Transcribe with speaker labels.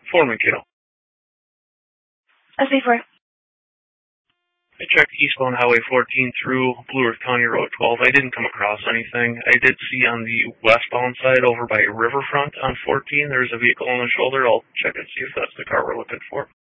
Speaker 1: Foreman, kiddo.
Speaker 2: SV4.
Speaker 1: I checked eastbound Highway 14 through Blue Earth County Road 12. I didn't come across anything. I did see on the westbound side over by Riverfront on 14, there's a vehicle on the shoulder. I'll check and see if that's the car we're looking for.